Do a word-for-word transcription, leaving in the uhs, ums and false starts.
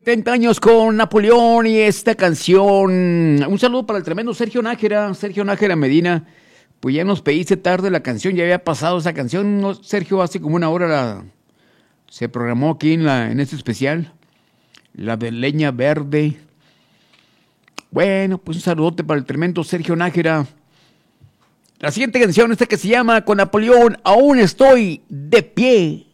treinta años con Napoleón y esta canción. Un saludo para el tremendo Sergio Nájera, Sergio Nájera Medina. Pues ya nos pediste tarde la canción, ya había pasado esa canción. No, Sergio, hace como una hora la, se programó aquí en, la, en este especial. La de Leña Verde. Bueno, pues un saludote para el tremendo Sergio Nájera. La siguiente canción, esta que se llama Con Napoleón, aún estoy de pie.